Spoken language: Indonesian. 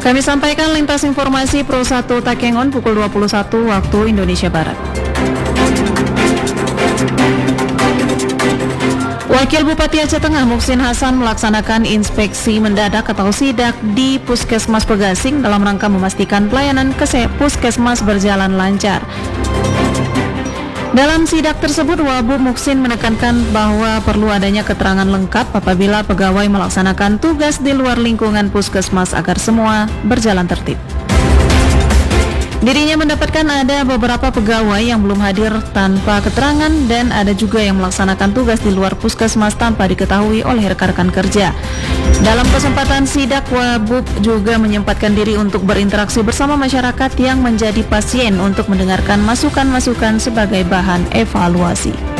Kami sampaikan lintas informasi Pro 1 Takengon pukul 21 waktu Indonesia Barat. Wakil Bupati Aceh Tengah Muksin Hasan melaksanakan inspeksi mendadak atau sidak di Puskesmas Pegasing dalam rangka memastikan pelayanan Puskesmas berjalan lancar. Dalam sidak tersebut, Wabub Muksin menekankan bahwa perlu adanya keterangan lengkap apabila pegawai melaksanakan tugas di luar lingkungan Puskesmas agar semua berjalan tertib. Dirinya mendapatkan ada beberapa pegawai yang belum hadir tanpa keterangan dan ada juga yang melaksanakan tugas di luar Puskesmas tanpa diketahui oleh rekan-rekan kerja. Dalam kesempatan sidak, Wabub juga menyempatkan diri untuk berinteraksi bersama masyarakat yang menjadi pasien untuk mendengarkan masukan-masukan sebagai bahan evaluasi.